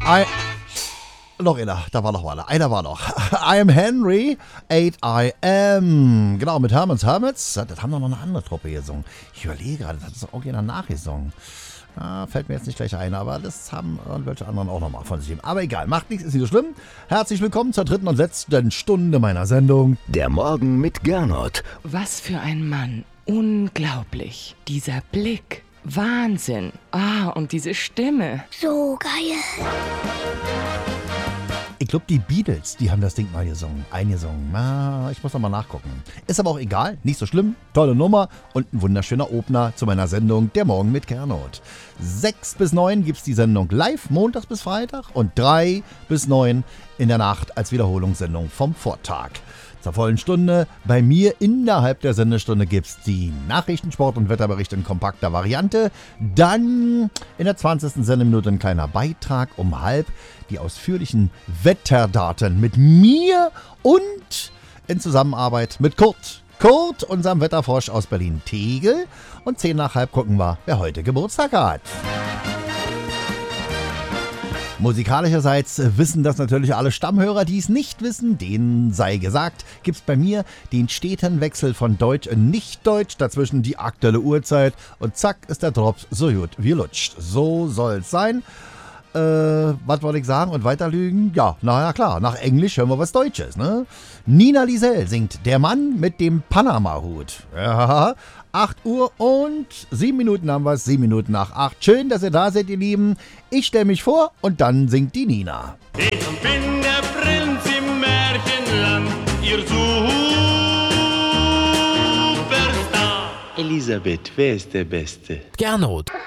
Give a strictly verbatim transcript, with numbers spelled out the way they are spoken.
I... Noch einer, da war noch einer. Einer war noch. I am Henry, eight I am. Genau, mit Hermans Hermits. Das haben doch noch eine andere Truppe gesungen. Ich überlege gerade, das ist doch irgendjemand nachgesungen. Ah, fällt mir jetzt nicht gleich ein, aber das haben irgendwelche anderen auch nochmal von sich gegeben. Aber egal, macht nichts, ist nicht so schlimm. Herzlich willkommen zur dritten und letzten Stunde meiner Sendung. Der Morgen mit Gernot. Was für ein Mann. Unglaublich. Dieser Blick. Wahnsinn. Ah, und diese Stimme. So geil. Ich glaube, die Beatles, die haben das Ding mal gesungen, eingesungen. Ah, ich muss noch mal nachgucken. Ist aber auch egal, nicht so schlimm. Tolle Nummer und ein wunderschöner Opener zu meiner Sendung Der Morgen mit Gernot. Sechs bis neun gibt's die Sendung live, montags bis Freitag, und drei bis neun in der Nacht als Wiederholungssendung vom Vortag. Zur vollen Stunde. Bei mir innerhalb der Sendestunde gibt's die Nachrichten, Sport und Wetterbericht in kompakter Variante. Dann in der zwanzigsten Sendeminute ein kleiner Beitrag um halb. Die ausführlichen Wetterdaten mit mir und in Zusammenarbeit mit Kurt. Kurt, unserem Wetterfrosch aus Berlin-Tegel. Und zehn nach halb gucken wir, wer heute Geburtstag hat. Musikalischerseits wissen das natürlich alle Stammhörer, die es nicht wissen. Denen sei gesagt, gibt's bei mir den steten Wechsel von Deutsch in Nicht-Deutsch, dazwischen die aktuelle Uhrzeit und zack ist der Drops so gut wie lutscht. So soll's sein. Äh, was wollte ich sagen und weiter lügen? Ja, naja klar, nach Englisch hören wir was Deutsches, ne? Nina Liesel singt Der Mann mit dem Panama-Hut. Ja, acht Uhr und sieben Minuten haben wir es, sieben Minuten nach acht. Schön, dass ihr da seid, ihr Lieben. Ich stelle mich vor und dann singt die Nina. Ich bin der Prinz im Märchenland, ihr Superstar. Elisabeth, wer ist der Beste? Gernot.